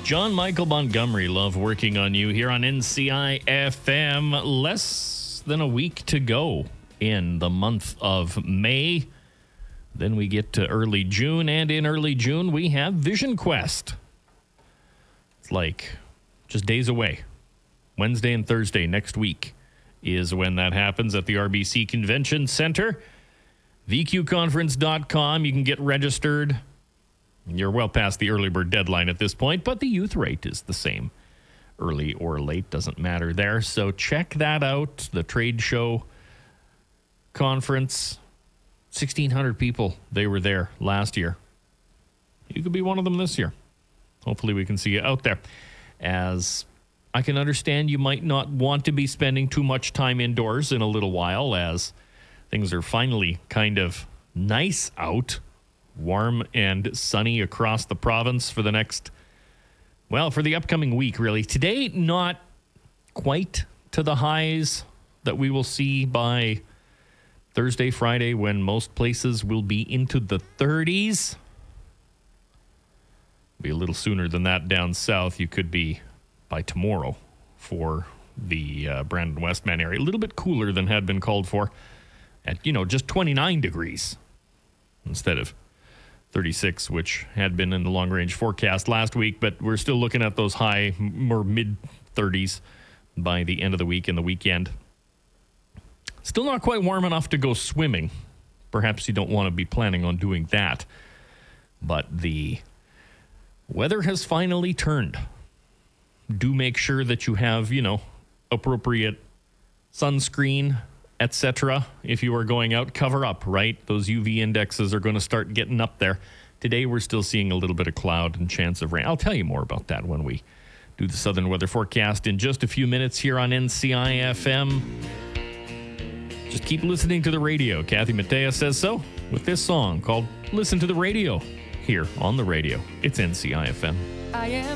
John Michael Montgomery, love working on you here on NCI FM. Less than a week to go in the month of May. Then we get to early June, and in early June we have Vision Quest. It's like just days away. Wednesday and Thursday next week is when that happens at the RBC Convention Center. VQconference.com. You can get registered. You're well past the early bird deadline at this point, but the youth rate is the same. Early or late, doesn't matter there. So check that out. The trade show conference, 1,600 people, they were there last year. You could be one of them this year. Hopefully we can see you out there. As I can understand, you might not want to be spending too much time indoors in a little while, as things are finally kind of nice out. Warm and sunny across the province for the next, for the upcoming week, really. Today, not quite to the highs that we will see by Thursday, Friday, when most places will be into the 30s. Be a little sooner than that down south. You could be by tomorrow for the Brandon Westman area. A little bit cooler than had been called for at, just 29 degrees instead of 36, which had been in the long-range forecast last week, but we're still looking at those high or mid-30s by the end of the week and the weekend. Still not quite warm enough to go swimming. Perhaps you don't want to be planning on doing that. But the weather has finally turned. Do make sure that you have, appropriate sunscreen, etc. If you are going out, cover up, right? Those UV indexes are going to start getting up there. Today, we're still seeing a little bit of cloud and chance of rain. I'll tell you more about that when we do the Southern Weather Forecast in just a few minutes here on NCI FM. Just keep listening to the radio. Kathy Mattea says so with this song called Listen to the Radio here on the radio. It's NCI FM.